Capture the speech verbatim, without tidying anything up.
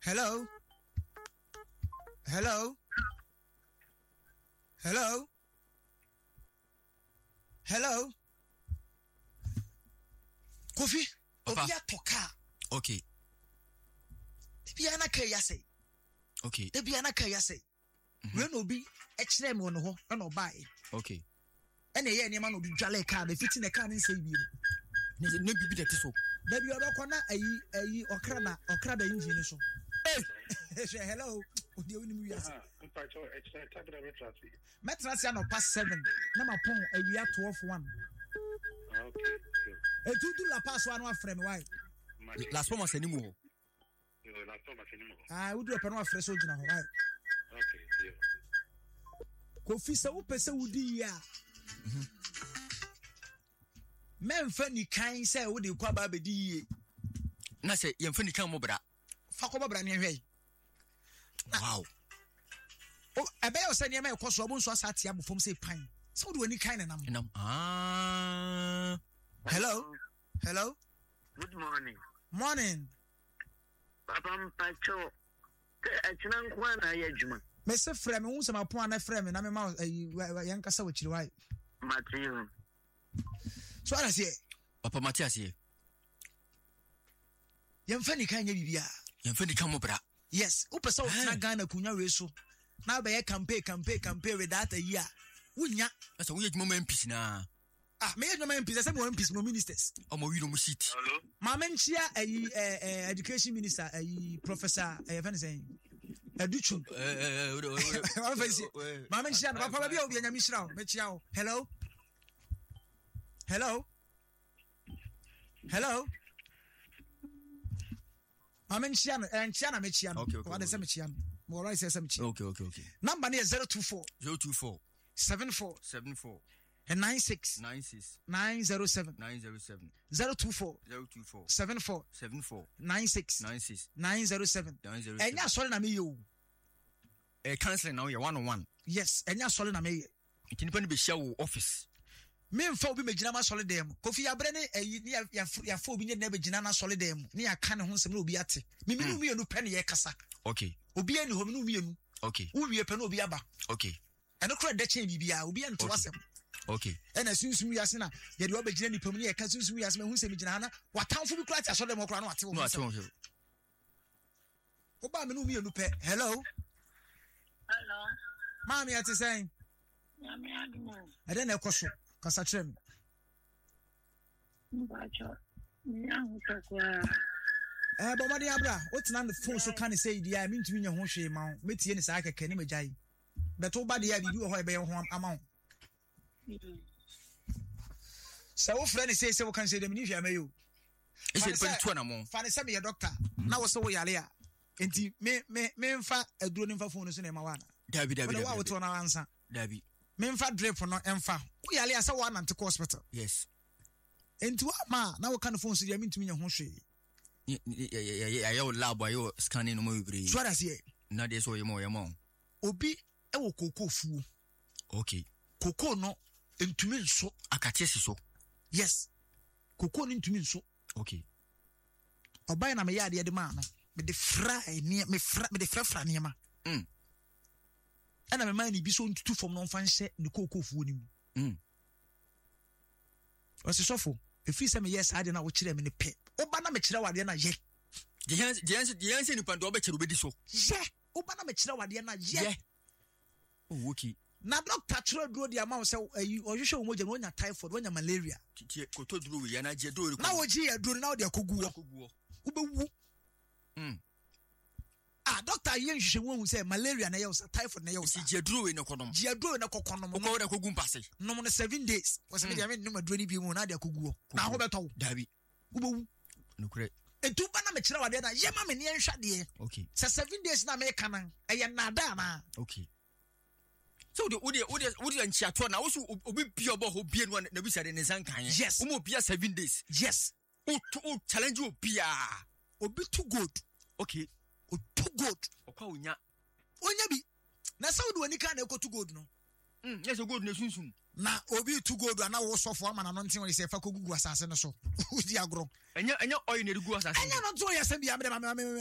Hello. Hello. Hello. Hello. Kofi. Obia toka. Okay. Ebia na kai yase. Okay. Ebia na kai yase. When obi e kire me no ho na obai. Okay. Ene ye ne ma no bi dwale car be fiti ne car ne nsɛ bi. Ne ne bibi de tiso. Da bi obakɔ na ayi ayi okra na okra da engine so. Eh. Hello. Odi oni mu wiase. Ah, mpacho extra tabra metrasi. Metrasi no pass seven. Na ma pon awia twelve one. Okay. Etudu la pass one afre me why? Last one was anymore. Yo, last one was anymore. Ah, we do a pen afre so gina ho why? Okay, yeah. Kofi se wo pese wudi ya. Mhm. Memfa ni kan se wo de kwa ba bedi ye. Na se yemfa ni kan mo bra. Fa ko ba bra ne hwe. Wow. Oh, ebe yo se ne me ko so obo nso asate abofom se pan. Se wo de wani kan nam. Nam. Ah. Hello. Hello. Good morning. Morning. Papa mpacho. Achina nkwa na ya adwuma. Me se frɛ me hu se ma pon na frɛ me na me ma yen kasa wo kiri wai. Matthew. So ana se Papa Matias ye. Yemfa ni kan nya bibia. Yemfa ni kan mo bra. Yes, wo pese wo tena Ghana kunya we so. Na be ye campaign campaign campaign with that a year. Wunya. Asa wo ye dwuma M Ps na. Ah, me ye dwuma M Ps, say mo M Ps no ministers. Omo wi no mo shit. Hello. Ma menchia ayi eh education minister ayi professor eh fan say. Educhu. Eh eh Ma fancy. Ma menchia no papa bia obi anya mi hira o. Me chia o. Hello. Hello. Hello. Ma menchia no eh chia na me chia no. What dey say me chia no. Mo right say say me chia. Okay, okay, okay. Number is zero two four zero two four seven four seven four and nine six nine six nine zero seven nine zero seven zero two four zero two four seven four seven four nine six nine six nine zero seven. nine zero seven. Enya sorry na me yo. Eh counseling now you one on one. Yes, enya sorry na me. Kinipa ni be share wo office. Me mfa obi megina ma solid dem. Kofi abre ne ayi ne ya ya fa obi ne na begina na solid dem. Ne ya ka ne ho nsem na obi ate. Me me no mienu pe ne ye kasa. Okay. Obi ani ho me no mienu. Okay. Wo wie pe na obi aba. Okay. Eno kra de chen bibia obi an to asem. Okay. Ena sunsum wiase na ye de obegina ni pam ne ye ka sunsum wiase me hu nsem gina na watamfo bi kra tia so dem kra na wate wo. No ate wo. Oba me no mienu pe. Hello. Hello. Mami ate saying. Yami adu. Ade na ekoso. Kasa trem. Mpacho. Nyahu takwa. Eh bo madi abra, o tena ne phone so kan say dia me ntumi nya ho hwe ma wo. Metie ne saa keke ne magyae. Beto ba de ya bibi wo ho ebe ye ho ama wo. Se wo frɛ ne say say wo kan say dem ni hwe ama yo. E se pe tu na mo. Fa ne say me ye doctor. Na wo se wo yale a. Enti me me me mfa aduro ne mfa phone so na ma wa na. Dabi dabi dabi. Wo wo to na ansa. Dabi. Me mfa drip no emfa. Wo yale a say wo anante hospital. Yes. Enti wa ma na wo kan phone so dia me ntumi nya ho hwe. Ya ya ya ya lab ayo scanning no mo bibre. So that's here. Na dey so ye mo ye mo. Obi e wo koko fu. Okay. Koko no ntumi nso Akate si so. yes koko no ntumi nso okay obai na me yade de ma no me de fry ne me fra me de fra fra ne ma mm ana me man ni bi so ntutu fom no mfa nhye ne koko fu ni mu mm o se sofo efi se me yes ade na wo kire me ne pe oba na me kire wade na ye je yan je yan je yan se ni pando oba kire obedi so ye oba na me kire wade na ye oh okay na doctor tro duro di ama say ayi ohwehwe omoje no nya typhoid wonya malaria tie koto duro we ya na je duro na wo ji ya duro na wo de akogu wo ubewu mm ah doctor yen hwehwe won say malaria na ye usa typhoid na ye usa je duro we ne konom je duro na kokonom ko wo de akogu mpase no mo seven days was me dia me no maduro ni bi mu na de akogu wo na ho beto dabi ubewu nukure etu ba na me kire wade na ye ma me ne nhwade okay say seven days na me kanan eye na da na okay so the odi odi odi anchiato na wo so obi bia obo ho bia no na bi sade ne san kan yes wo mo bia seven days yes o o challenge obi a obi too good okay o too good okwa onya onya bi na saudi wani kan na ko too good no mm yes good na sunsun na obi too good na wo sofo ama na no ntin we say fa ko gugu asase no so udi agro enya enya oil na gugu asase enya no to yesem bia me